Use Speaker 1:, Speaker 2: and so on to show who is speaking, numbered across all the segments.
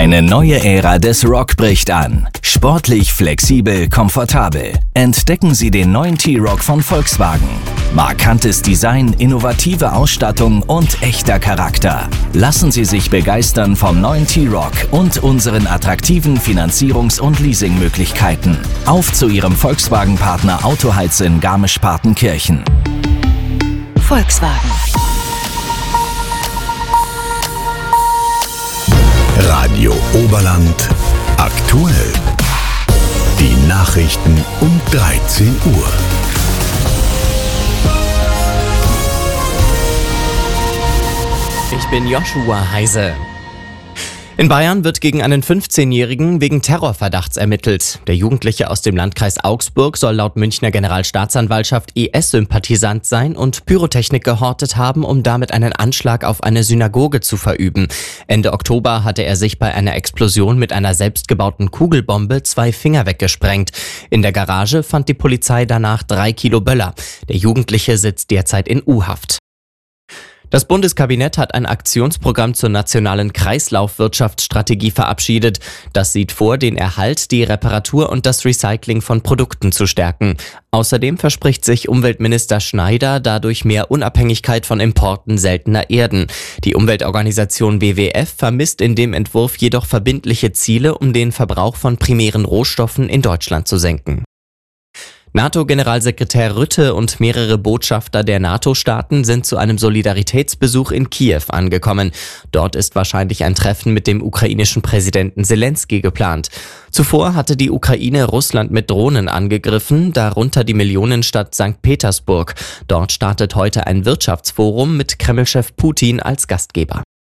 Speaker 1: Eine neue Ära des Rock bricht an. Sportlich, flexibel, komfortabel. Entdecken Sie den neuen T-Roc von Volkswagen. Markantes Design, innovative Ausstattung und echter Charakter. Lassen Sie sich begeistern vom neuen T-Roc und unseren attraktiven Finanzierungs- und Leasingmöglichkeiten. Auf zu Ihrem Volkswagen-Partner Autoheiz in Garmisch-Partenkirchen.
Speaker 2: Volkswagen.
Speaker 3: Radio Oberland aktuell. Die Nachrichten um 13 Uhr.
Speaker 4: Ich bin Joshua Heise. In Bayern wird gegen einen 15-Jährigen wegen Terrorverdachts ermittelt. Der Jugendliche aus dem Landkreis Augsburg soll laut Münchner Generalstaatsanwaltschaft IS-Sympathisant sein und Pyrotechnik gehortet haben, um damit einen Anschlag auf eine Synagoge zu verüben. Ende Oktober hatte er sich bei einer Explosion mit einer selbstgebauten Kugelbombe 2 Finger weggesprengt. In der Garage fand die Polizei danach 3 Kilo Böller. Der Jugendliche sitzt derzeit in U-Haft. Das Bundeskabinett hat ein Aktionsprogramm zur nationalen Kreislaufwirtschaftsstrategie verabschiedet. Das sieht vor, den Erhalt, die Reparatur und das Recycling von Produkten zu stärken. Außerdem verspricht sich Umweltminister Schneider dadurch mehr Unabhängigkeit von Importen seltener Erden. Die Umweltorganisation WWF vermisst in dem Entwurf jedoch verbindliche Ziele, um den Verbrauch von primären Rohstoffen in Deutschland zu senken. NATO-Generalsekretär Rutte und mehrere Botschafter der NATO-Staaten sind zu einem Solidaritätsbesuch in Kiew angekommen. Dort ist wahrscheinlich ein Treffen mit dem ukrainischen Präsidenten Zelensky geplant. Zuvor hatte die Ukraine Russland mit Drohnen angegriffen, darunter die Millionenstadt St. Petersburg. Dort startet heute ein Wirtschaftsforum mit Kreml-Chef Putin als Gastgeber.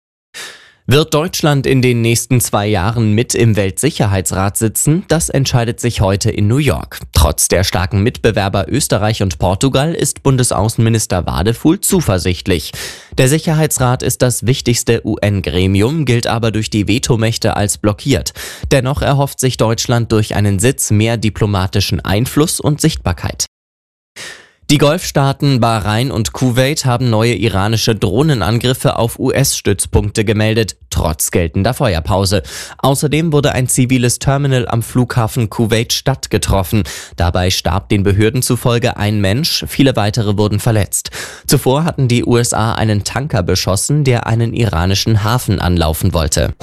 Speaker 4: Wird Deutschland in den nächsten 2 Jahren mit im Weltsicherheitsrat sitzen? Das entscheidet sich heute in New York. Trotz der starken Mitbewerber Österreich und Portugal ist Bundesaußenminister Wadefuhl zuversichtlich. Der Sicherheitsrat ist das wichtigste UN-Gremium, gilt aber durch die Vetomächte als blockiert. Dennoch erhofft sich Deutschland durch einen Sitz mehr diplomatischen Einfluss und Sichtbarkeit. Die Golfstaaten Bahrain und Kuwait haben neue iranische Drohnenangriffe auf US-Stützpunkte gemeldet, trotz geltender Feuerpause. Außerdem wurde ein ziviles Terminal am Flughafen Kuwait-Stadt getroffen. Dabei starb den Behörden zufolge ein Mensch, viele weitere wurden verletzt. Zuvor hatten die USA einen Tanker beschossen, der einen iranischen Hafen anlaufen wollte.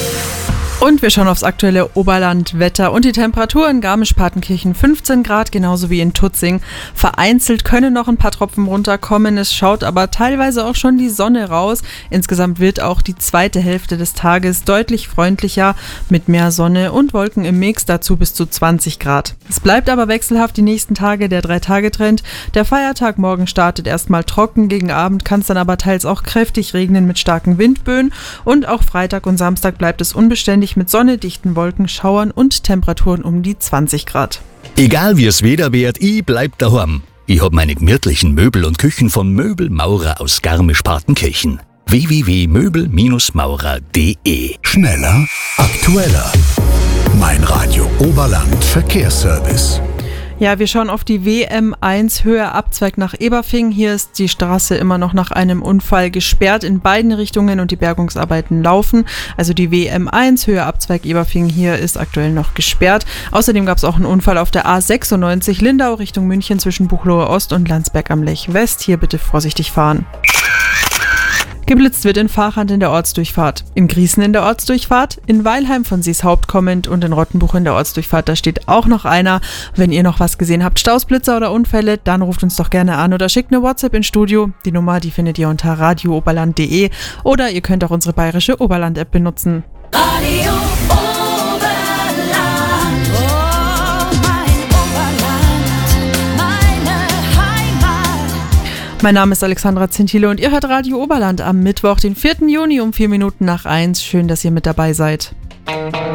Speaker 5: Und wir schauen aufs aktuelle Oberlandwetter und die Temperatur in Garmisch-Partenkirchen 15 Grad, genauso wie in Tutzing. Vereinzelt können noch ein paar Tropfen runterkommen, es schaut aber teilweise auch schon die Sonne raus. Insgesamt wird auch die zweite Hälfte des Tages deutlich freundlicher mit mehr Sonne und Wolken im Mix, dazu bis zu 20 Grad. Es bleibt aber wechselhaft die nächsten Tage, der 3-Tage-Trend. Der Feiertag morgen startet erstmal trocken, gegen Abend kann es dann aber teils auch kräftig regnen mit starken Windböen und auch Freitag und Samstag bleibt es unbeständig mit Sonne, dichten Wolken, Schauern und Temperaturen um die 20 Grad.
Speaker 3: Egal wie es Wetter wird, ich bleib daheim. Ich hab meine gemütlichen Möbel und Küchen von Möbelmaurer aus Garmisch-Partenkirchen. www.möbelmaurer.de. Schneller, aktueller. Mein Radio Oberland Verkehrsservice.
Speaker 5: Ja, wir schauen auf die WM1 Höher Abzweig nach Eberfing. Hier ist die Straße immer noch nach einem Unfall gesperrt in beiden Richtungen und die Bergungsarbeiten laufen. Also die WM1 Höher Abzweig Eberfing hier ist aktuell noch gesperrt. Außerdem gab es auch einen Unfall auf der A96 Lindau Richtung München zwischen Buchloe Ost und Landsberg am Lech West. Hier bitte vorsichtig fahren. Geblitzt wird in Fahrrad in der Ortsdurchfahrt, in Griesen in der Ortsdurchfahrt, in Weilheim von Seeshaupt kommend und in Rottenbuch in der Ortsdurchfahrt. Da steht auch noch einer. Wenn ihr noch was gesehen habt, Stausblitzer oder Unfälle, dann ruft uns doch gerne an oder schickt eine WhatsApp ins Studio. Die Nummer, die findet ihr unter radiooberland.de oder ihr könnt auch unsere bayerische Oberland-App benutzen.
Speaker 2: Radio Oberland, oh mein Oberland, meine Heimat.
Speaker 5: Mein Name ist Alexandra Zintile und ihr hört Radio Oberland am Mittwoch, den 4. Juni um 4 Minuten nach 1. Schön, dass ihr mit dabei seid.